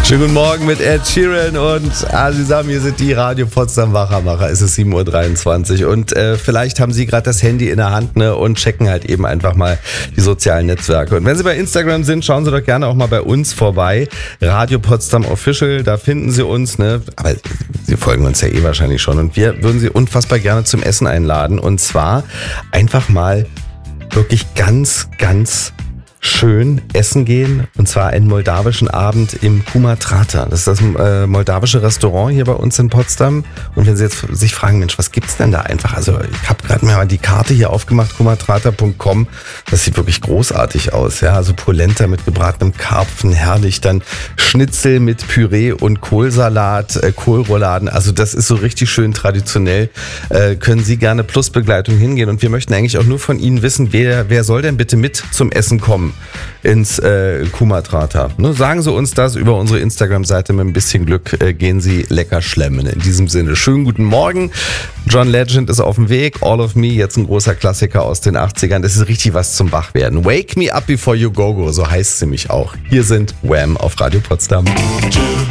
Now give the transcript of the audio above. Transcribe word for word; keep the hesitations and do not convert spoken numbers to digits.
Schönen guten Morgen mit Ed Sheeran und ah, Sie sagen, hier sind die Radio Potsdam Wachermacher. Es ist sieben Uhr dreiundzwanzig und äh, vielleicht haben Sie gerade das Handy in der Hand, ne, und checken halt eben einfach mal die sozialen Netzwerke. Und wenn Sie bei Instagram sind, schauen Sie doch gerne auch mal bei uns vorbei. Radio Potsdam Official, da finden Sie uns, ne? Aber Sie folgen uns ja eh wahrscheinlich schon und wir würden Sie unfassbar gerne zum Essen einladen und zwar einfach mal wirklich ganz, ganz schön essen gehen und zwar einen moldawischen Abend im Kumatrata. Das ist das äh, moldawische Restaurant hier bei uns in Potsdam. Und wenn Sie jetzt sich fragen, Mensch, was gibt's denn da einfach? Also ich habe gerade mal die Karte hier aufgemacht, kumatrata punkt com. Das sieht wirklich großartig aus. Ja, also Polenta mit gebratenem Karpfen, herrlich. Dann Schnitzel mit Püree und Kohlsalat, äh, Kohlrouladen. Also das ist so richtig schön traditionell. Äh, können Sie gerne plus Begleitung hingehen. Und wir möchten eigentlich auch nur von Ihnen wissen, wer, wer soll denn bitte mit zum Essen kommen ins äh, Kumatrata. Ne, sagen Sie uns das über unsere Instagram-Seite. Mit ein bisschen Glück äh, gehen Sie lecker schlemmen. In diesem Sinne, schönen guten Morgen. John Legend ist auf dem Weg. All of Me, jetzt ein großer Klassiker aus den achtzigern. Das ist richtig was zum Wachwerden. Wake Me Up Before You Go Go, so heißt sie mich auch. Hier sind Wham auf Radio Potsdam.